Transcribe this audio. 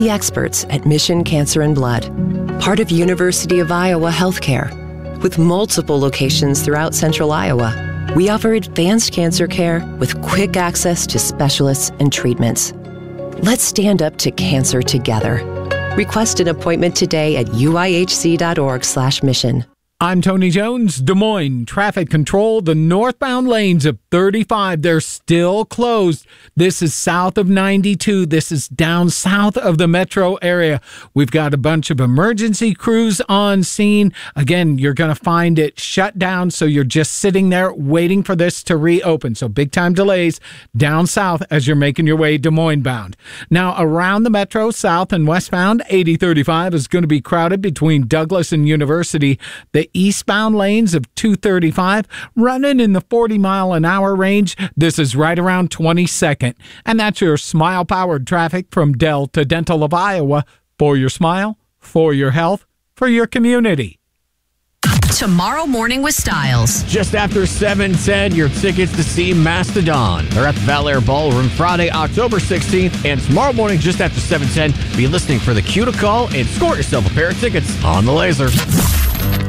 The experts at Mission Cancer and Blood, part of University of Iowa Healthcare. With multiple locations throughout central Iowa, we offer advanced cancer care with quick access to specialists and treatments. Let's stand up to cancer together. Request an appointment today at uihc.org/mission. I'm Tony Jones. Des Moines traffic control. The northbound lanes of 35, they're still closed. This is south of 92. This is down south of the metro area. We've got a bunch of emergency crews on scene. Again, you're going to find it shut down, so you're just sitting there waiting for this to reopen. So big time delays down south as you're making your way Des Moines bound. Now, around the metro, south and westbound, 8035 is going to be crowded between Douglas and University. The eastbound lanes of 235 running in the 40-mile-an-hour range. This is right around 22nd. And that's your smile-powered traffic from Dell to Dental of Iowa. For your smile, for your health, for your community. Tomorrow Morning with Styles. Just after 7:10, your tickets to see Mastodon. They're at the Valair Ballroom Friday, October 16th. And tomorrow morning, just after 7:10, be listening for the cue to call and score yourself a pair of tickets on the Laser.